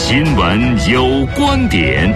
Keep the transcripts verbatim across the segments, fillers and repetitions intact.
新闻有观点。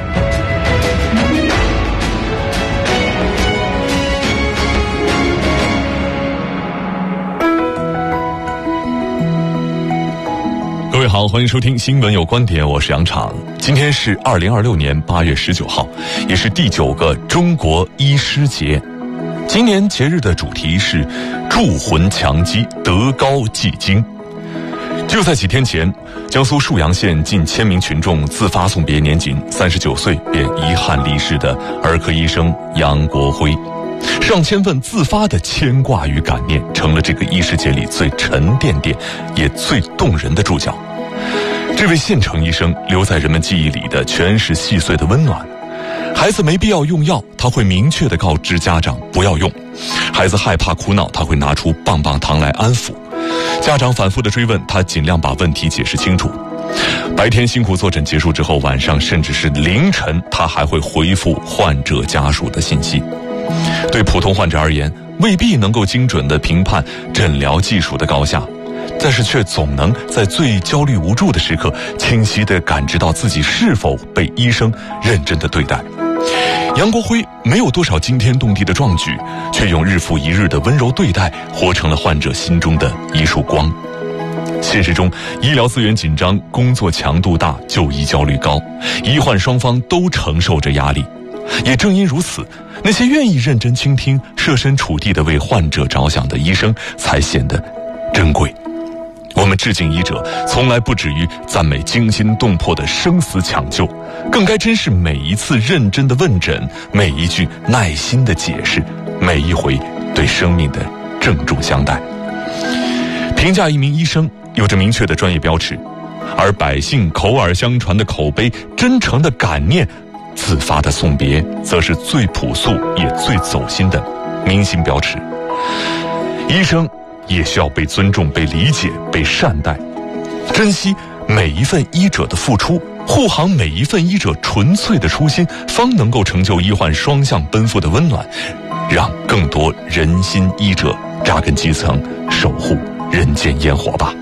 各位好，欢迎收听新闻有观点，我是杨昶。今天是二零二六年八月十九号，也是第九个中国医师节。今年节日的主题是铸魂强基，德高继精。就在几天前，江苏沭阳县近千名群众自发送别年仅三十九岁便遗憾离世的儿科医生杨国辉。上千份自发的牵挂与感念，成了这个医师节里最沉甸甸也最动人的注脚。这位县城医生留在人们记忆里的全是细碎的温暖。孩子没必要用药，他会明确地告知家长不要用；孩子害怕哭闹，他会拿出棒棒糖来安抚；家长反复的追问，他尽量把问题解释清楚。白天辛苦坐诊结束之后，晚上甚至是凌晨，他还会回复患者家属的信息。对普通患者而言，未必能够精准地评判诊疗技术的高下，但是却总能在最焦虑无助的时刻，清晰地感知到自己是否被医生认真地对待。杨国辉没有多少惊天动地的壮举，却用日复一日的温柔对待，活成了患者心中的一束光。现实中，医疗资源紧张，工作强度大，就医焦虑高，医患双方都承受着压力。也正因如此，那些愿意认真倾听、设身处地地为患者着想的医生才显得珍贵。我们致敬医者，从来不止于赞美惊心动魄的生死抢救，更该珍视每一次认真的问诊，每一句耐心的解释，每一回对生命的郑重相待。评价一名医生有着明确的专业标尺，而百姓口耳相传的口碑、真诚的感念、自发的送别，则是最朴素也最走心的明星标尺。医生也需要被尊重、被理解、被善待，珍惜每一份医者的付出，护航每一份医者纯粹的初心，方能够成就医患双向奔赴的温暖，让更多人心医者扎根基层，守护人间烟火吧。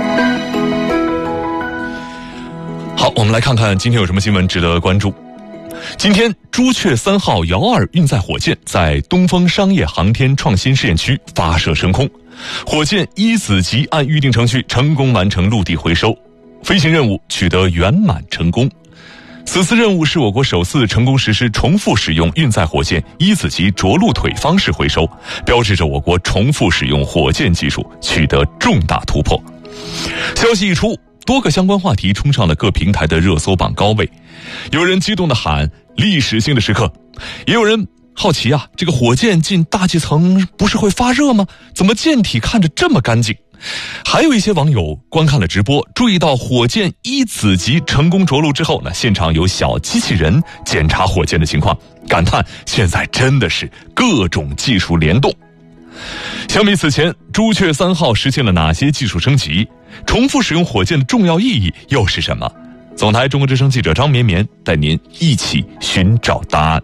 好，我们来看看今天有什么新闻值得关注。今天，朱雀三号遥二运载火箭在东风商业航天创新试验区发射升空，火箭一子级按预定程序成功完成陆地回收，飞行任务取得圆满成功。此次任务是我国首次成功实施重复使用运载火箭一子级着陆腿方式回收，标志着我国重复使用火箭技术取得重大突破。消息一出，多个相关话题冲上了各平台的热搜榜高位，有人激动地喊历史性的时刻，也有人好奇啊，这个火箭进大气层不是会发热吗？怎么舰体看着这么干净？还有一些网友观看了直播，注意到火箭一子级成功着陆之后呢，现场有小机器人检查火箭的情况，感叹现在真的是各种技术联动。相比此前，朱雀三号实现了哪些技术升级？重复使用火箭的重要意义又是什么？总台中国之声记者张绵绵带您一起寻找答案。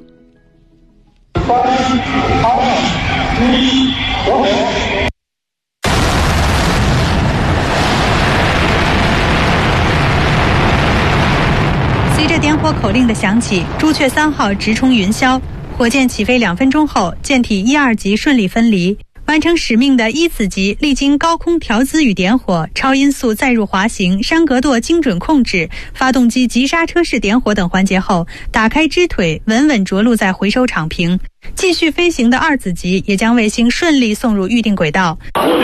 随着点火口令的响起，朱雀三号直冲云霄，火箭起飞两分钟后，舰体一二级顺利分离。完成使命的一子级历经高空调姿与点火、超音速载入滑行、山格舵精准控制、发动机急刹车式点火等环节后，打开支腿，稳稳着陆在回收场坪。继续飞行的二子级也将卫星顺利送入预定轨道。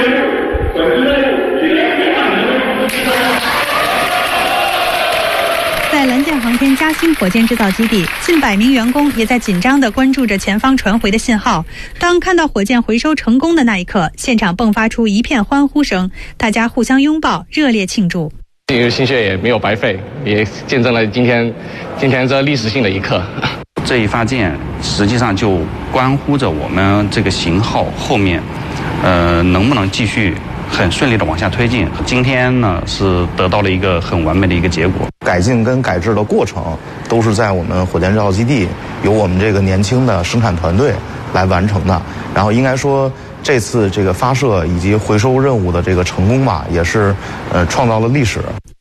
在蓝箭航天嘉兴火箭制造基地，近百名员工也在紧张地关注着前方传回的信号。当看到火箭回收成功的那一刻，现场迸发出一片欢呼声，大家互相拥抱，热烈庆祝。 因为心血也没有白费，也见证了今天今天这历史性的一刻。 这一发箭实际上就关乎着我们这个型号后面，呃，能不能继续很顺利的往下推进。今天呢是得到了一个很完美的一个结果。 改进跟改制的过程都是在我们火箭制造基地由我们这个年轻的生产团队来完成的。然后应该说这次这个发射以及回收任务的这个成功吧，也是呃创造了历史。